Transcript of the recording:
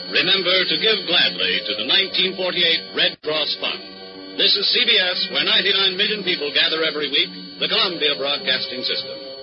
Remember to give gladly to the 1948 Red Cross Fund. This is CBS, where 99 million people gather every week, the Columbia Broadcasting System.